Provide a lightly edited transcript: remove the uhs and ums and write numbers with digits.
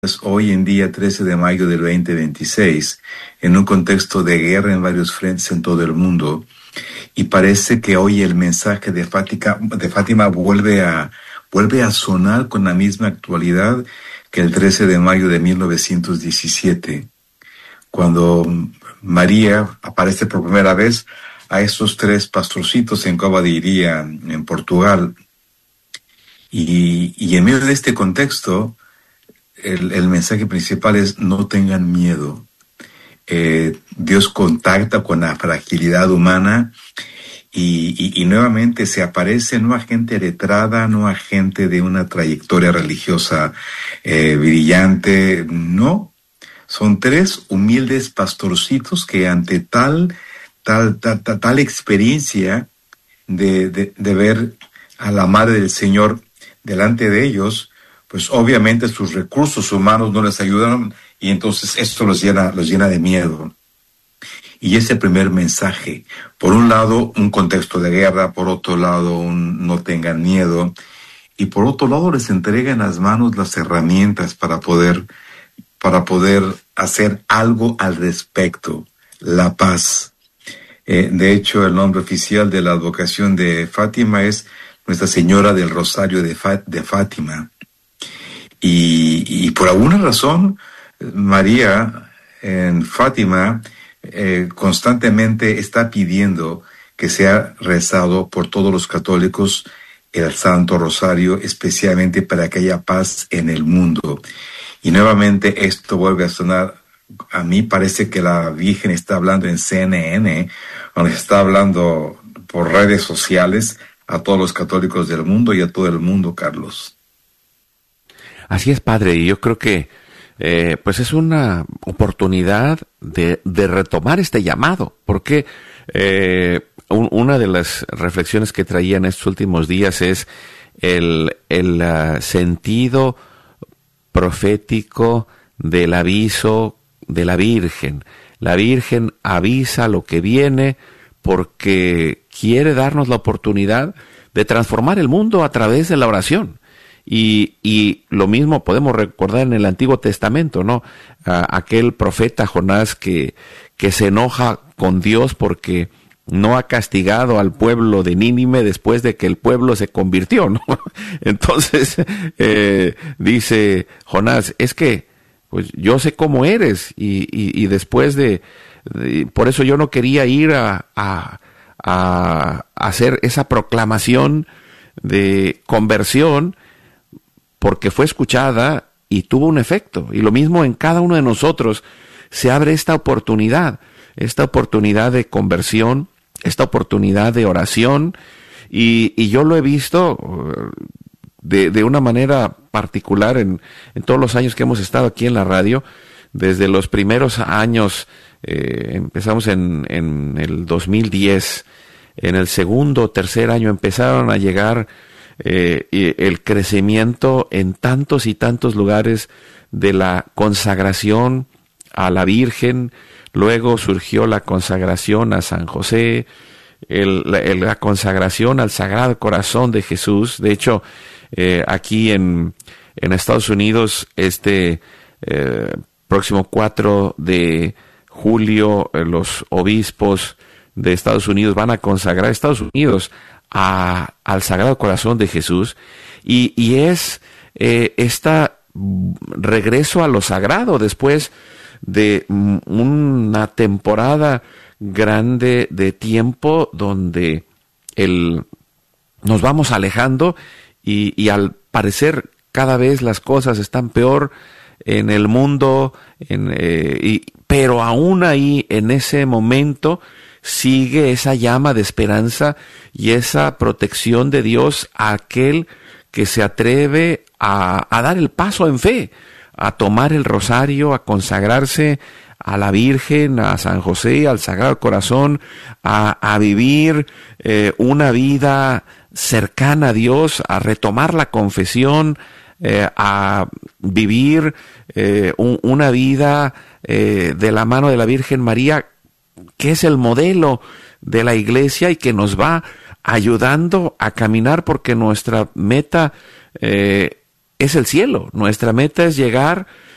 hoy en día, 13 de mayo del 2026, en un contexto de guerra en varios frentes en todo el mundo, y parece que hoy el mensaje de Fátima vuelve a sonar con la misma actualidad que el 13 de mayo de 1917, cuando María aparece por primera vez a esos 3 pastorcitos en Cova de Iría, en Portugal. Y en medio de este contexto, el mensaje principal es: no tengan miedo. Dios contacta con la fragilidad humana y nuevamente se aparece no a gente letrada, no a gente de una trayectoria religiosa brillante, no. Son 3 humildes pastorcitos que ante tal experiencia de ver a la Madre del Señor delante de ellos, pues obviamente sus recursos humanos no les ayudaron, y entonces esto los llena de miedo. Y ese primer mensaje, por un lado un contexto de guerra, por otro lado un no tengan miedo, y por otro lado les entrega en las manos las herramientas para poder hacer algo al respecto: la paz. De hecho, el nombre oficial de la advocación de Fátima es Nuestra Señora del Rosario de Fátima. Y por alguna razón, María en Fátima constantemente está pidiendo que sea rezado por todos los católicos el Santo Rosario, especialmente para que haya paz en el mundo. Y nuevamente esto vuelve a sonar. A mí parece que la Virgen está hablando en CNN, o está hablando por redes sociales a todos los católicos del mundo y a todo el mundo, Carlos. Así es, padre, y yo creo que pues es una oportunidad de retomar este llamado, porque una de las reflexiones que traía en estos últimos días es el sentido profético del aviso de la Virgen. La Virgen avisa lo que viene porque quiere darnos la oportunidad de transformar el mundo a través de la oración. Y lo mismo podemos recordar en el Antiguo Testamento, ¿no? Aquel profeta Jonás que se enoja con Dios porque no ha castigado al pueblo de Nínive después de que el pueblo se convirtió, ¿no? Entonces dice Jonás: es que pues yo sé cómo eres, y después de por eso yo no quería ir a hacer esa proclamación de conversión, porque fue escuchada y tuvo un efecto. Y lo mismo en cada uno de nosotros se abre esta oportunidad de conversión, esta oportunidad de oración, y yo lo he visto de una manera particular en todos los años que hemos estado aquí en la radio. Desde los primeros años, empezamos en el 2010, en el segundo o tercer año empezaron a llegar el crecimiento en tantos y tantos lugares de la consagración a la Virgen. Luego surgió la consagración a San José, la consagración al Sagrado Corazón de Jesús. De hecho, aquí en Estados Unidos, próximo 4 de julio, los obispos de Estados Unidos van a consagrar Estados Unidos al Sagrado Corazón de Jesús, y es regreso a lo sagrado después de una temporada grande de tiempo donde nos vamos alejando, y al parecer cada vez las cosas están peor en el mundo, pero aún ahí en ese momento sigue esa llama de esperanza y esa protección de Dios a aquel que se atreve a dar el paso en fe, a tomar el rosario, a consagrarse a la Virgen, a San José, al Sagrado Corazón, a vivir una vida cercana a Dios, a retomar la confesión, a vivir una vida de la mano de la Virgen María, que es el modelo de la Iglesia y que nos va ayudando a caminar, porque nuestra meta es el cielo. Nuestra meta es llegar